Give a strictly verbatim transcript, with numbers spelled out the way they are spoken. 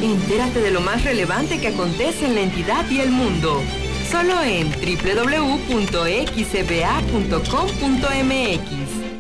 Entérate de lo más relevante que acontece en la entidad y el mundo. Solo en doble u doble u doble u punto x b a punto com punto m x.